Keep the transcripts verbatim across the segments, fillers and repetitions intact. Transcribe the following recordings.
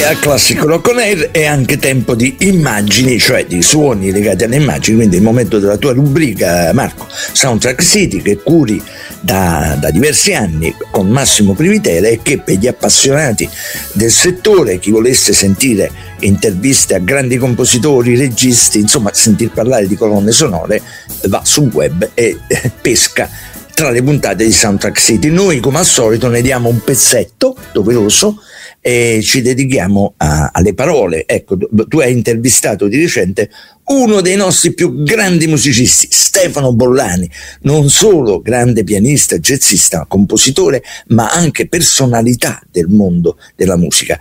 E al classico Rock on Air è anche tempo di immagini, cioè di suoni legati alle immagini, quindi il momento della tua rubrica, Marco, Soundtrack City, che curi da, da diversi anni con Massimo Privitera e che per gli appassionati del settore, chi volesse sentire interviste a grandi compositori, registi, insomma sentir parlare di colonne sonore, va sul web e pesca tra le puntate di Soundtrack City. Noi come al solito ne diamo un pezzetto doveroso e ci dedichiamo a, alle parole. Ecco, tu hai intervistato di recente uno dei nostri più grandi musicisti, Stefano Bollani, non solo grande pianista, jazzista, compositore, ma anche personalità del mondo della musica,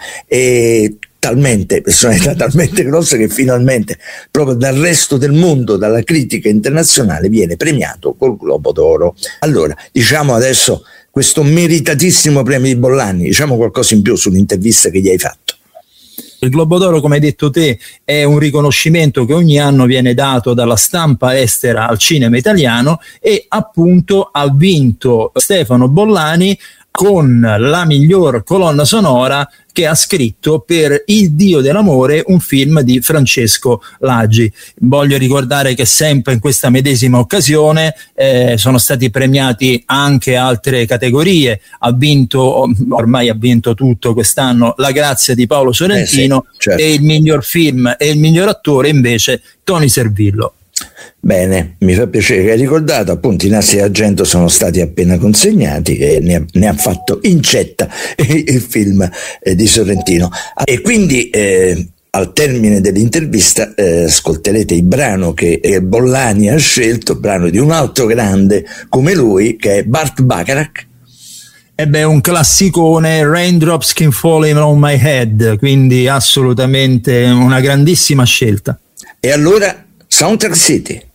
e talmente personalità talmente grossa che finalmente proprio dal resto del mondo, dalla critica internazionale, viene premiato col Globo d'Oro. Allora, diciamo adesso questo meritatissimo premio di Bollani, diciamo qualcosa in più sull'intervista che gli hai fatto. Il Globo d'Oro, come hai detto te, è un riconoscimento che ogni anno viene dato dalla stampa estera al cinema italiano, e appunto ha vinto Stefano Bollani con la miglior colonna sonora che ha scritto per Il Dio dell'amore, un film di Francesco Laggi. Voglio ricordare che sempre in questa medesima occasione eh, sono stati premiati anche altre categorie. Ha vinto, ormai ha vinto tutto quest'anno, La grazia di Paolo Sorrentino, eh sì, certo. E il miglior film e il miglior attore invece Tony Servillo. Bene, mi fa piacere che hai ricordato, appunto i Nastri d'Argento sono stati appena consegnati e ne ha, ne ha fatto incetta il film eh, di Sorrentino, e quindi eh, al termine dell'intervista eh, ascolterete il brano che eh, Bollani ha scelto, brano di un altro grande come lui, che è Burt Bacharach. E beh, un classicone, Raindrops Keep Falling on My Head, quindi assolutamente una grandissima scelta. E allora Soundtrack City.